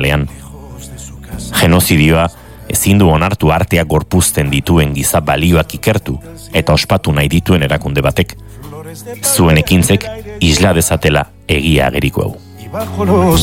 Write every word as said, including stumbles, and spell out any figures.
normalean. Genozidioa ezin du onartu artea gorpuzten dituen giza balioak ikertu eta ospatu nahi dituen erakunde batek. Zuen ekintzek isla dezatela egia ageriko hau.